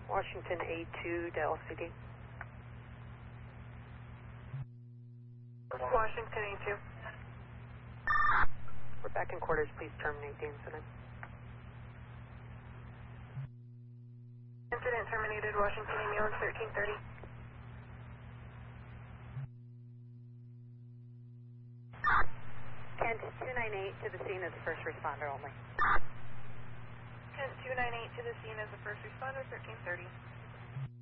Washington A2 to LCD. Washington A2. We're back in quarters. Please terminate the incident. Incident terminated. Washington ambulance 1330. Kent 298 to the scene as a first responder only. Kent 298 to the scene as a first responder 1330.